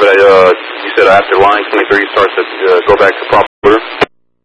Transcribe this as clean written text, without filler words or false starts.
but you said after line 23 starts to go back to proper